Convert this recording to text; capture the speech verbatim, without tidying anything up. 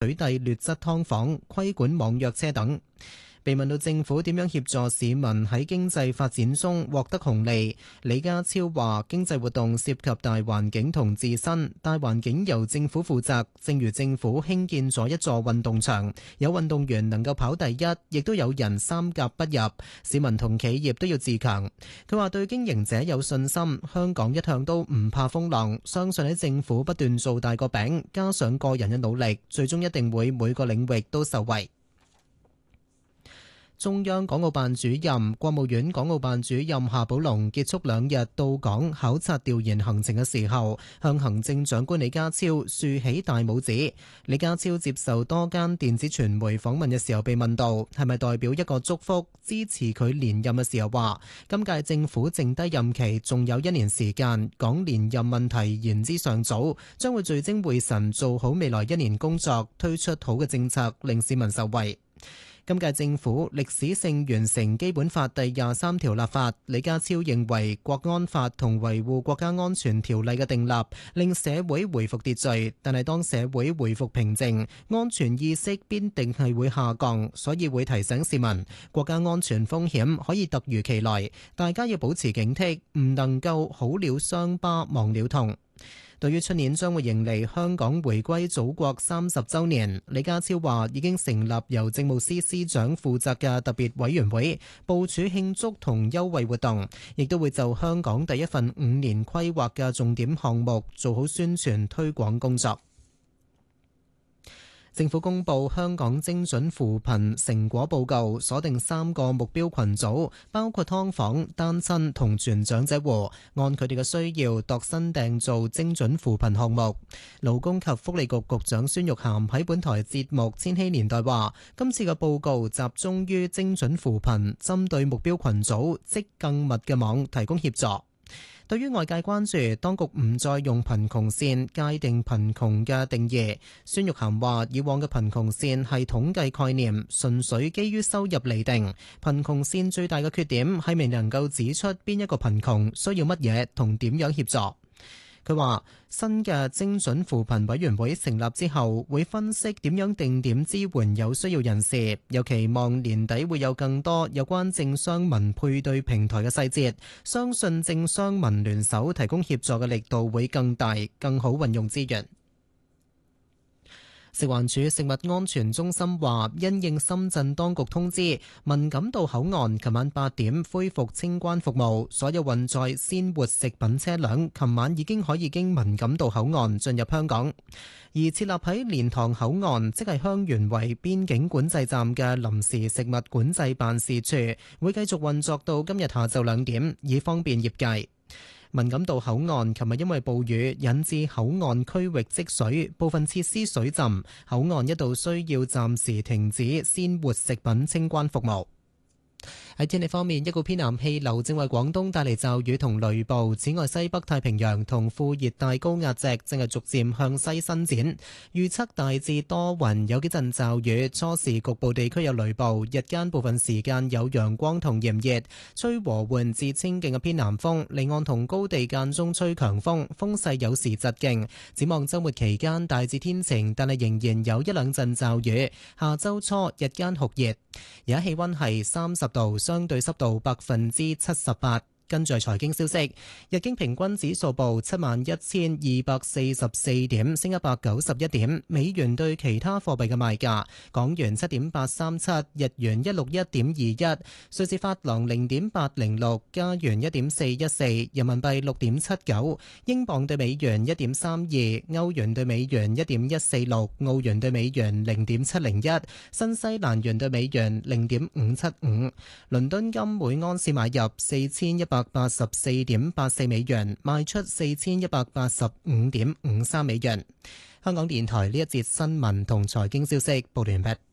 取締劣質劏房、規管網約車等。被問到政府點樣協助市民喺經濟發展中獲得紅利，李家超話：經濟活動涉及大環境同自身，大環境由政府負責。正如政府興建咗一座運動場，有運動員能夠跑第一，亦都有人三甲不入。市民同企業都要自強。佢話對經營者有信心，香港一向都唔怕風浪，相信喺政府不斷做大個餅，加上個人嘅努力，最終一定會每個領域都受惠。中央港澳辦主任、國務院港澳辦主任夏寶龍結束兩日到港考察調研行程嘅時候，向行政長官李家超豎起大拇指。李家超接受多間電子傳媒訪問嘅時候，被問到係咪代表一個祝福支持佢連任嘅時候，話今屆政府剩低任期仲有一年時間，講連任問題言之尚早，將會聚精會神做好未來一年工作，推出好嘅政策，令市民受惠。今屆政府歷史性完成基本法第廿三條立法，李家超認為國安法同維護國家安全條例嘅訂立令社會回復秩序，但係當社會回復平靜，安全意識必定係會下降，所以會提醒市民國家安全風險可以突如其來，大家要保持警惕，唔能夠好了傷疤忘了痛。對於出年將會迎嚟香港回歸祖國三十週年，李家超話已經成立由政務司司長負責嘅特別委員會，部署慶祝同優惠活動，亦都會就香港第一份五年規劃嘅重點項目做好宣傳推廣工作。政府公布香港精準扶貧成果報告，鎖定三個目標群組，包括劏房、單親同全長者戶，按佢哋嘅需要度身訂造精準扶貧項目。勞工及福利局局長孫玉菡喺本台節目《千禧年代》話：今次嘅報告集中於精準扶貧，針對目標群組織更密嘅網提供協助。對於外界關注當局唔再用貧窮線界定貧窮嘅定義，孫玉菡話：以往嘅貧窮線係統計概念，純粹基於收入釐定。貧窮線最大嘅缺點係未能夠指出邊一個貧窮需要乜嘢同點樣協助。佢話：新嘅精準扶貧委員會成立之後，會分析點樣定點支援有需要人士，又期望年底會有更多有關政商民配對平台嘅細節。相信政商民聯手提供協助嘅力度會更大，更好運用資源。食環署食物安全中心話，因應深圳當局通知，文錦渡口岸琴晚八點恢復清關服務，所有運載鮮活食品車輛琴晚已經可以經文錦渡口岸進入香港。而設立喺蓮塘口岸，即係香園圍邊境管制站嘅臨時食物管制辦事處，會繼續運作到今日下晝兩點，以方便業界。文錦渡口岸琴日因為暴雨引致口岸區域積水，部分設施水浸，口岸一度需要暫時停止鮮活食品清關服務。喺天氣方面，一股偏南氣流正為廣東帶嚟驟雨同雷暴。此外，西北太平洋同副熱帶高壓脊正係逐漸向西伸展，預測大致多雲，有幾陣驟雨，初時局部地區有雷暴，日間部分時間有陽光同炎熱，吹和緩至清勁嘅偏南風，離岸同高地間中吹強風，風勢有時疾勁。展望週末期間大致天晴，但係仍然有一兩陣驟雨。下週初日間酷熱，而家氣溫係三十度，相對濕度百分之七十八。跟住係財經消息，日經平均指數報七萬一千二百四十四點，升一百九十一點。美元對其他貨幣嘅賣價：港元七點八三七，日元一六一點二一，瑞士法郎零點八零六，加元一點四一四，人民幣六點七九，英鎊對美元一點三二，歐元對美元一點一四六，澳元對美元零點七零一，新西蘭元對美元零點五七五。倫敦金每盎司買入四千一百八十四點八四美元，賣出四千一百八十五點五三美元。香港電台呢一節新聞同財經消息報道完畢。